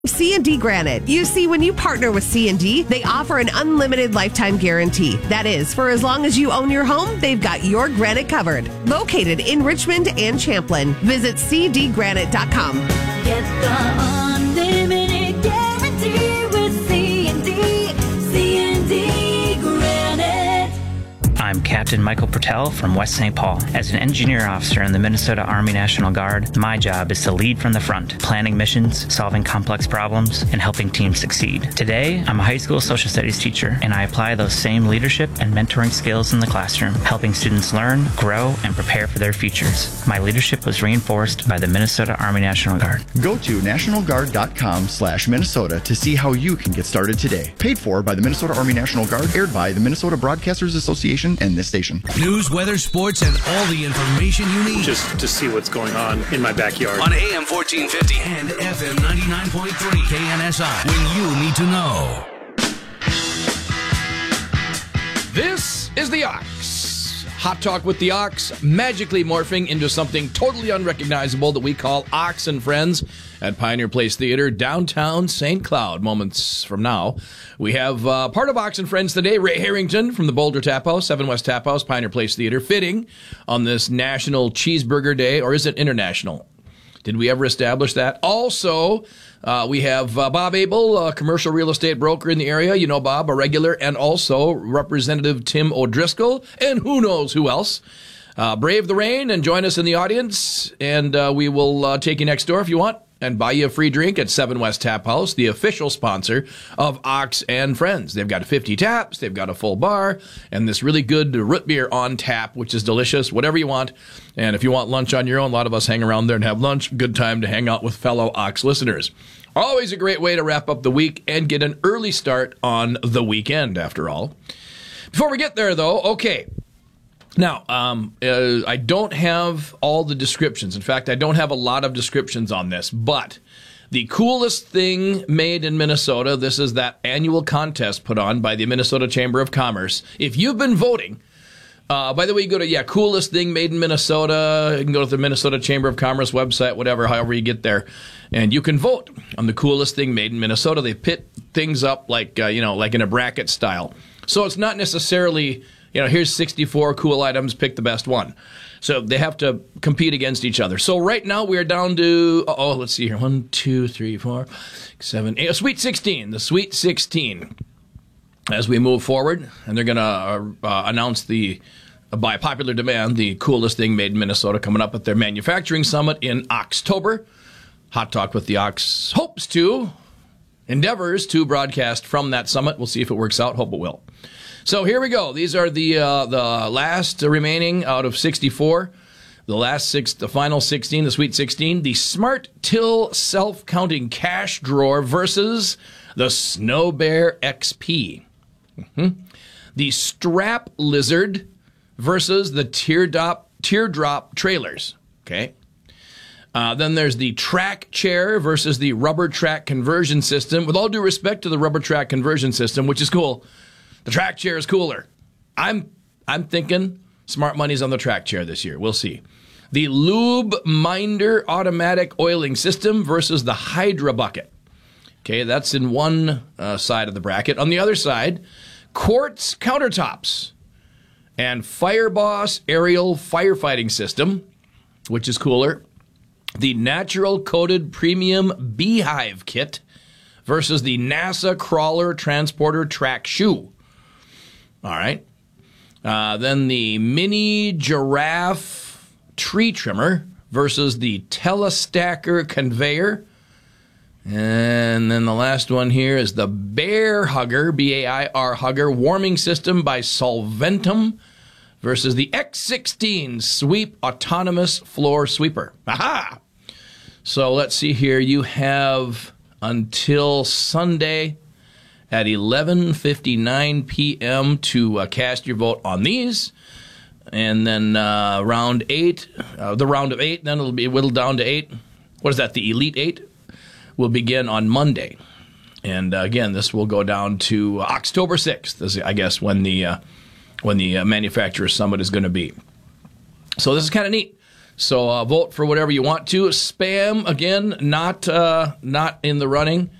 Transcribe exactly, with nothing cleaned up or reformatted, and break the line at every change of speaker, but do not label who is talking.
C and D Granite. You see, when you partner with C and D, they offer an unlimited lifetime guarantee. That is, for as long as you own your home, they've got your granite covered. Located in Richmond and Champlin. Visit c d granite dot com.
Get the unlimited guarantee with C and D. C and D Granite.
I'm Captain Michael Pertell from West Saint Paul. As an engineer officer in the Minnesota Army National Guard, my job is to lead from the front, planning missions, solving complex problems, and helping teams succeed. Today, I'm a high school social studies teacher, and I apply those same leadership and mentoring skills in the classroom, helping students learn, grow, and prepare for their futures. My leadership was reinforced by the Minnesota Army National Guard.
Go to national guard dot com slash Minnesota to see how you can get started today. Paid for by the Minnesota Army National Guard, aired by the Minnesota Broadcasters Association and this station.
News, weather, sports, and all the information you need.
Just to see what's going on in my backyard.
On A M fourteen fifty and F M ninety-nine point three K N S I. When you need to know.
This is the Ox. Hot Talk with the Ox, magically morphing into something totally unrecognizable that we call Ox and Friends at Pioneer Place Theater, downtown Saint Cloud. Moments from now, we have uh, part of Ox and Friends today, Ray Harrington from the Boulder Tap House, Seven West Tap House, Pioneer Place Theater, fitting on this National Cheeseburger Day, or is it International? Did we ever establish that? Also, uh, we have uh, Bob Abel, a commercial real estate broker in the area. You know Bob, a regular, and also Representative Tim O'Driscoll, and who knows who else. Uh, brave the rain and join us in the audience, and uh, we will uh, take you next door if you want and buy you a free drink at Seven West Tap House, the official sponsor of Ox and Friends. They've got fifty taps, they've got a full bar, and this really good root beer on tap, which is delicious, whatever you want. And if you want lunch on your own, a lot of us hang around there and have lunch. Good time to hang out with fellow Ox listeners. Always a great way to wrap up the week and get an early start on the weekend, after all. Before we get there, though, okay. Now, um, uh, I don't have all the descriptions. In fact, I don't have a lot of descriptions on this, but the coolest thing made in Minnesota, this is that annual contest put on by the Minnesota Chamber of Commerce. If you've been voting, uh, by the way, you go to, yeah, coolest thing made in Minnesota. You can go to the Minnesota Chamber of Commerce website, whatever, however you get there, and you can vote on the coolest thing made in Minnesota. They pit things up like, uh, you know, like in a bracket style. So it's not necessarily, you know, here's sixty-four cool items, pick the best one. So they have to compete against each other. So right now we are down to, oh, let's see here, one, two, three, four, seven, eight, Sweet sixteen, the Sweet sixteen. As we move forward, and they're going to uh, uh, announce the, uh, by popular demand, the coolest thing made in Minnesota coming up at their manufacturing summit in October. Hot Talk with the Ox hopes to, endeavors to broadcast from that summit. We'll see if it works out. Hope it will. So here we go. These are the uh, the last remaining out of sixty-four. The last six, the final sixteen, the Sweet sixteen. The Smart Till self-counting cash drawer versus the Snow Bear X P. Mm-hmm. The Strap Lizard versus the Teardrop Teardrop Trailers. Okay. Uh, then there's the Track Chair versus the Rubber Track Conversion System. With all due respect to the Rubber Track Conversion System, which is cool, the Track Chair is cooler. I'm I'm thinking smart money's on the Track Chair this year. We'll see. The Lube Minder Automatic Oiling System versus the Hydra Bucket. Okay, that's in one uh, side of the bracket. On the other side, Quartz Countertops and Fireboss Aerial Firefighting System, which is cooler. The Natural Coated Premium Beehive Kit versus the NASA Crawler Transporter Track Shoe. All right. Uh, then the Mini Giraffe Tree Trimmer versus the Telestacker Conveyor. And then the last one here is the Bear Hugger, B A I R Hugger Warming System by Solventum versus the X sixteen Sweep Autonomous Floor Sweeper. Aha! So let's see here. You have until Sunday at eleven fifty-nine p.m. to uh, cast your vote on these. And then uh, round eight, uh, the round of eight, then it'll be whittled down to eight. What is that, the Elite Eight? Will begin on Monday. And uh, again, this will go down to October sixth, is, I guess, when the uh, when the uh, Manufacturer Summit is going to be. So this is kind of neat. So uh, vote for whatever you want to. Spam, again, not uh, not in the running.